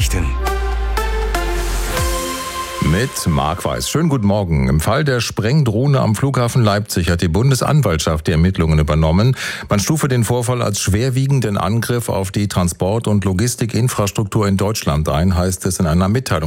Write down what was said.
Nachrichten. Mit Marc Weiß. Schönen guten Morgen. Im Fall der Sprengdrohne am Flughafen Leipzig hat die Bundesanwaltschaft die Ermittlungen übernommen. Man stufe den Vorfall als schwerwiegenden Angriff auf die Transport- und Logistikinfrastruktur in Deutschland ein, heißt es in einer Mitteilung.